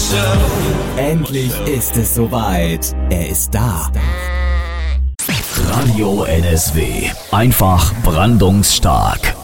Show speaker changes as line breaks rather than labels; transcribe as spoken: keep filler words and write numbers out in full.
Endlich ist es soweit. Er ist da. Radio N S W. Einfach brandungsstark.